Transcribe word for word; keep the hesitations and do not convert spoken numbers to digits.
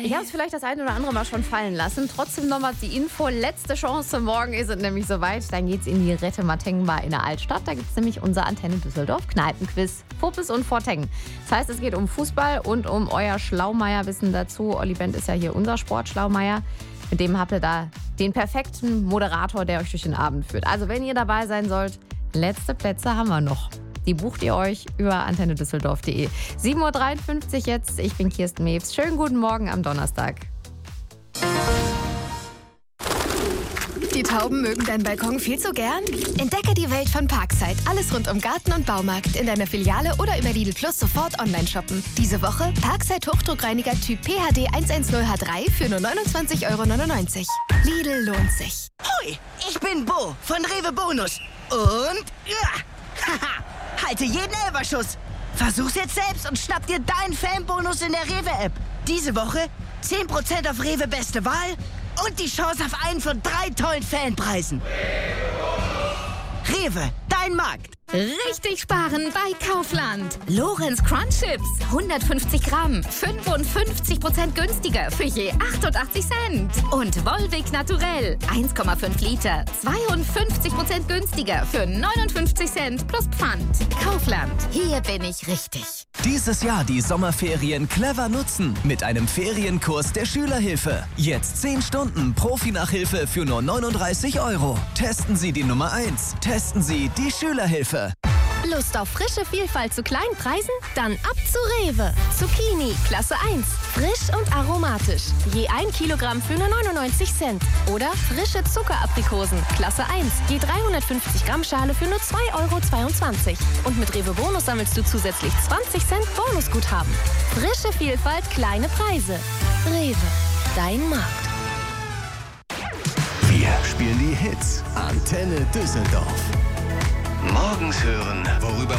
Ich habe es vielleicht das eine oder andere Mal schon fallen lassen. Trotzdem nochmal die Info. Letzte Chance. Morgen ist es nämlich soweit. Dann geht's in die Rette-Mateng-Bar in der Altstadt. Da gibt es nämlich unser Antenne Düsseldorf Kneipenquiz. Puppes und Forteng. Das heißt, es geht um Fußball und um euer Schlaumeier-Wissen dazu. Olli Bent ist ja hier unser Sportschlaumeier. Mit dem habt ihr da den perfekten Moderator, der euch durch den Abend führt. Also wenn ihr dabei sein sollt, letzte Plätze haben wir noch. Die bucht ihr euch über antenne düsseldorf punkt de. sieben Uhr dreiundfünfzig jetzt. Ich bin Kirsten Mewes. Schönen guten Morgen am Donnerstag. Die Tauben mögen deinen Balkon viel zu gern? Entdecke die Welt von Parkside. Alles rund um Garten und Baumarkt. In deiner Filiale oder über Lidl Plus sofort online shoppen. Diese Woche Parkside Hochdruckreiniger Typ P H D hundertzehn H drei für nur neunundzwanzig Euro neunundneunzig. Lidl lohnt sich. Hoi, ich bin Bo von Rewe Bonus. Und ja, haha, halte jeden Elferschuss. Versuch's jetzt selbst und schnapp dir deinen Fanbonus in der Rewe-App. Diese Woche zehn Prozent auf Rewe Beste Wahl und die Chance auf einen von drei tollen Fanpreisen. Rewe, dein Markt. Richtig sparen bei Kaufland. Lorenz Crunch Chips, hundertfünfzig Gramm, fünfundfünfzig Prozent günstiger für je achtundachtzig Cent. Und Volvic Naturell, eins Komma fünf Liter, zweiundfünfzig Prozent günstiger für neunundfünfzig Cent plus Pfand. Kaufland, hier bin ich richtig. Dieses Jahr die Sommerferien clever nutzen mit einem Ferienkurs der Schülerhilfe. Jetzt zehn Stunden Profi-Nachhilfe für nur neununddreißig Euro. Testen Sie die Nummer eins. Testen Sie die Schülerhilfe. Lust auf frische Vielfalt zu kleinen Preisen? Dann ab zu Rewe. Zucchini, Klasse eins. Frisch und aromatisch. Je ein Kilogramm für nur neunundneunzig Cent. Oder frische Zuckeraprikosen, Klasse eins. Je dreihundertfünfzig Gramm Schale für nur zwei Euro zweiundzwanzig. Und mit Rewe Bonus sammelst du zusätzlich zwanzig Cent Bonusguthaben. Frische Vielfalt, kleine Preise. Rewe, dein Markt. Wir spielen die Hits. Antenne Düsseldorf. Morgens hören, worüber